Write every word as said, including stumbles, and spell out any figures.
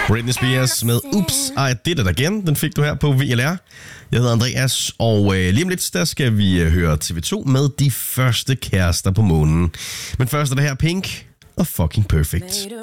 Britney Spears med Oops, I Did It Again. Den fik du her på V L R. Jeg hedder Andreas, og øh, lige om lidt, der skal vi øh, høre T V to med De Første Kærester på Månen. Men først er det her Pink og Fucking Perfect.